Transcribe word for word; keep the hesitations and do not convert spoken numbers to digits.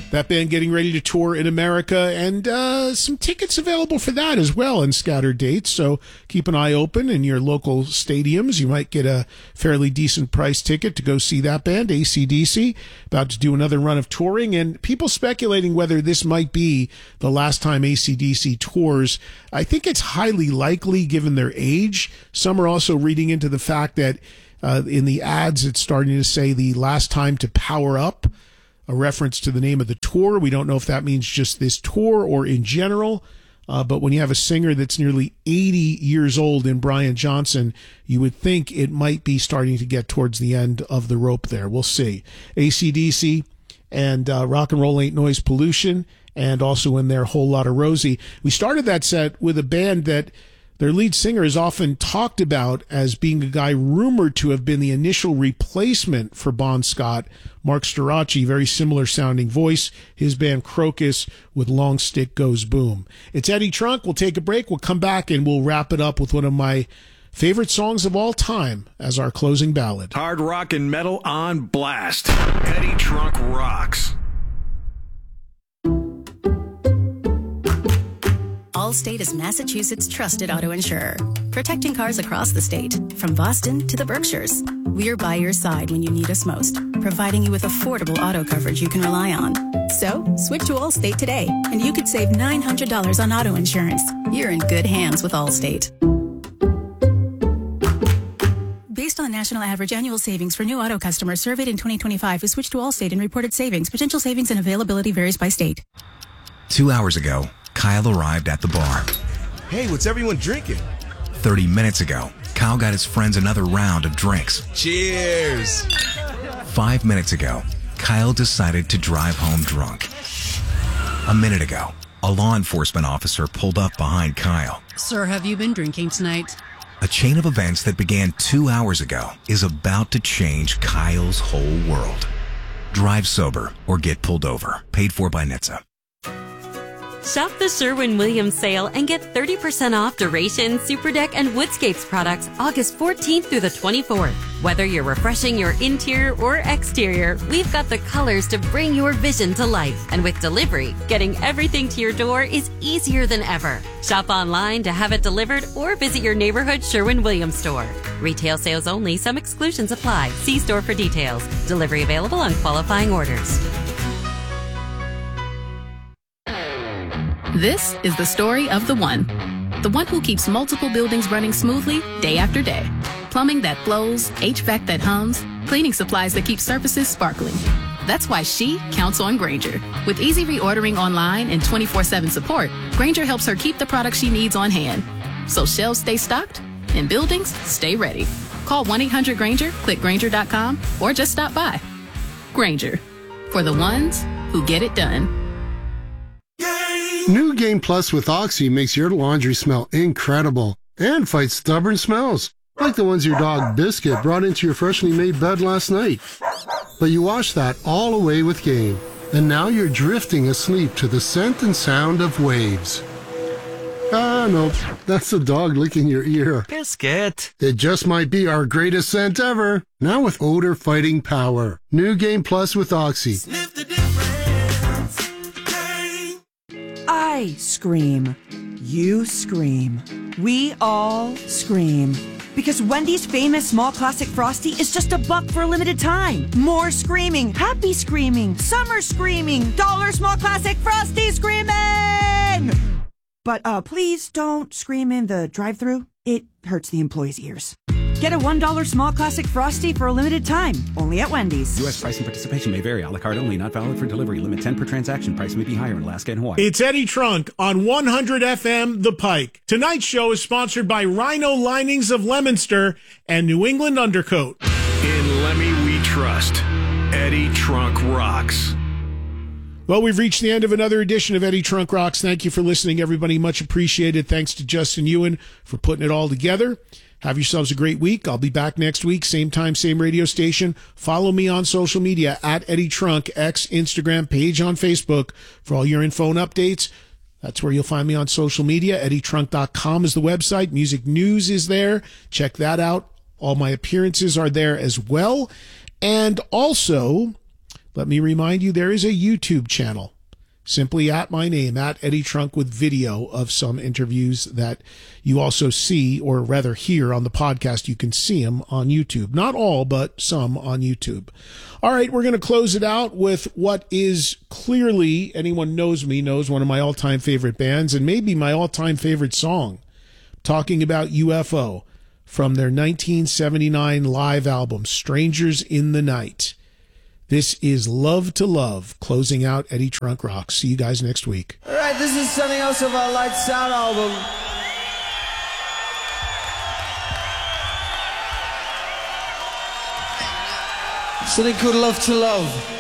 That band getting ready to tour in America, and uh, some tickets available for that as well and scattered dates. So keep an eye open in your local stadiums. You might get a fairly decent price ticket to go see that band, A C D C, about to do another run of touring. And people speculating whether this might be the last time A C D C tours. I think it's highly likely given their age. Some are also reading into the fact that uh, in the ads it's starting to say the last time to power up, a reference to the name of the tour. We don't know if that means just this tour or in general. Uh, but when you have a singer that's nearly eighty years old in Brian Johnson, you would think it might be starting to get towards the end of the rope there. We'll see. A C D C and uh, Rock and Roll Ain't Noise Pollution, and also in there, Whole Lotta Rosie. We started that set with a band that their lead singer is often talked about as being a guy rumored to have been the initial replacement for Bon Scott, Mark Storace, very similar sounding voice. His band Crocus with Long Stick Goes Boom. It's Eddie Trunk. We'll take a break. We'll come back and we'll wrap it up with one of my favorite songs of all time as our closing ballad. Hard rock and metal on blast. Eddie Trunk rocks. Allstate is Massachusetts' trusted auto insurer, protecting cars across the state, from Boston to the Berkshires. We're by your side when you need us most, providing you with affordable auto coverage you can rely on. So, switch to Allstate today, and you could save nine hundred dollars on auto insurance. You're in good hands with Allstate. Based on national average annual savings for new auto customers surveyed in twenty twenty-five who switched to Allstate and reported savings, potential savings and availability varies by state. Two hours ago, Kyle arrived at the bar. Hey, what's everyone drinking? thirty minutes ago, Kyle got his friends another round of drinks. Cheers! Five minutes ago, Kyle decided to drive home drunk. A minute ago, a law enforcement officer pulled up behind Kyle. Sir, have you been drinking tonight? A chain of events that began two hours ago is about to change Kyle's whole world. Drive sober or get pulled over. Paid for by N H T S A. Shop the Sherwin-Williams sale and get thirty percent off Duration, Superdeck, and Woodscapes products August fourteenth through the twenty-fourth. Whether you're refreshing your interior or exterior, we've got the colors to bring your vision to life. And with delivery, getting everything to your door is easier than ever. Shop online to have it delivered or visit your neighborhood Sherwin-Williams store. Retail sales only. Some exclusions apply. See store for details. Delivery available on qualifying orders. This is the story of the one. The one who keeps multiple buildings running smoothly day after day. Plumbing that flows, H V A C that hums, cleaning supplies that keep surfaces sparkling. That's why she counts on Grainger. With easy reordering online and twenty-four seven support, Grainger helps her keep the products she needs on hand. So shelves stay stocked and buildings stay ready. Call one eight hundred Grainger, click Grainger dot com, or just stop by. Grainger, for the ones who get it done. New Game Plus with Oxy makes your laundry smell incredible and fights stubborn smells, like the ones your dog Biscuit brought into your freshly made bed last night. But you wash that all away with Game, and now you're drifting asleep to the scent and sound of waves. Ah, no, that's the dog licking your ear. Biscuit. It just might be our greatest scent ever, now with odor-fighting power. New Game Plus with Oxy. Sniff the difference. I scream. You scream. We all scream. Because Wendy's famous small classic Frosty is just a buck for a limited time. More screaming, happy screaming, summer screaming, dollar small classic Frosty screaming! But uh, please don't scream in the drive-thru. It hurts the employees' ears. Get a one dollar small classic Frosty for a limited time, only at Wendy's. U S price and participation may vary. A la carte only, not valid for delivery. Limit ten per transaction. Price may be higher in Alaska and Hawaii. It's Eddie Trunk on one hundred F M The Pike. Tonight's show is sponsored by Rhino Linings of Leominster and New England Undercoat. In Lemmy we trust. Eddie Trunk rocks. Well, we've reached the end of another edition of Eddie Trunk Rocks. Thank you for listening, everybody. Much appreciated. Thanks to Justin Ewan for putting it all together. Have yourselves a great week. I'll be back next week, same time, same radio station. Follow me on social media at Eddie Trunk, X, Instagram, page on Facebook for all your info and updates. That's where you'll find me on social media. Eddie Trunk dot com is the website. Music News is there. Check that out. All my appearances are there as well. And also, let me remind you, there is a YouTube channel, simply at my name, at Eddie Trunk, with video of some interviews that you also see, or rather hear on the podcast. You can see them on YouTube. Not all, but some on YouTube. All right, we're going to close it out with what is clearly, anyone knows me knows, one of my all-time favorite bands, and maybe my all-time favorite song. Talking about U F O from their nineteen seventy-nine live album, Strangers in the Night. This is Love to Love, closing out Eddie Trunk Rocks. See you guys next week. All right, this is something else of our Lights Out album. Something called Love to Love.